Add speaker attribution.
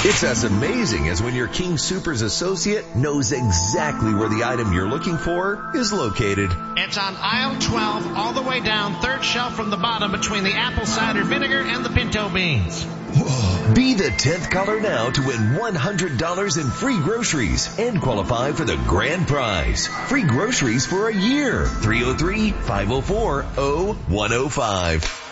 Speaker 1: It's as amazing as when your King Soopers associate knows exactly where the item you're looking for is located.
Speaker 2: It's on aisle 12, all the way down, third shelf from the bottom between the apple cider vinegar and the pinto beans.
Speaker 1: Whoa. Be the 10th caller now to win $100 in free groceries and qualify for the grand prize. Free groceries for a year. 303-504-0105.